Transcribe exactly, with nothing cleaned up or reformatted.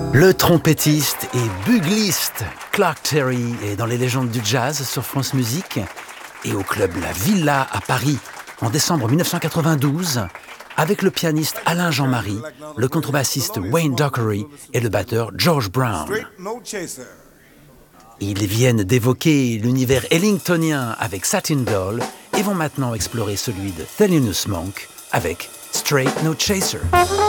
Le trompettiste et bugliste Clark Terry est dans les légendes du jazz sur France Musique et au club La Villa à Paris en décembre dix-neuf cent quatre-vingt-douze avec le pianiste Alain Jean-Marie, le contrebassiste Wayne Dockery et le batteur George Brown. Ils viennent d'évoquer l'univers ellingtonien avec Satin Doll et vont maintenant explorer celui de Thelonious Monk avec Straight No Chaser.